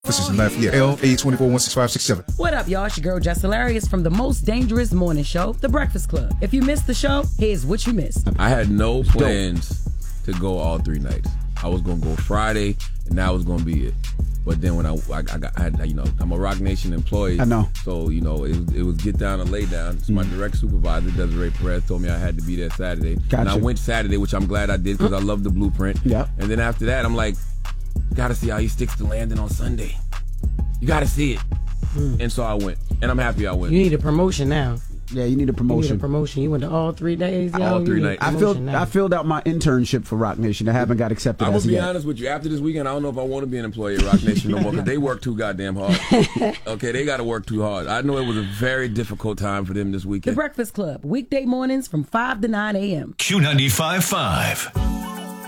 This is Lafayette, L-A-24-16567. What up, y'all? It's your girl, Jess Hilarious from the most dangerous morning show, The Breakfast Club. If you missed the show, here's what you missed. I had no plans to go all 3 nights. I was going to go Friday, and that was going to be it. But then when I had, you know, I'm a Rock Nation employee. I know. So, you know, it was get down and lay down. It's my direct supervisor, Desiree Perez, told me I had to be there Saturday. Gotcha. And I went Saturday, which I'm glad I did because I love the blueprint. Yeah. And then after that, I'm like, got to see how he sticks to landing on Sunday. You got to see it. And so I went. And I'm happy I went. You need a promotion now. Yeah, you need a promotion. You went to all 3 days. All 3 nights. I filled out my internship for Rock Nation. I haven't got accepted I'm as going to be yet. honest with you. After this weekend, I don't know if I want to be an employee at Rock Nation no more because they work too goddamn hard. Okay, they got to work too hard. I know it was a very difficult time for them this The weekend. Breakfast Club, weekday mornings from 5 to 9 a.m. Q95.5.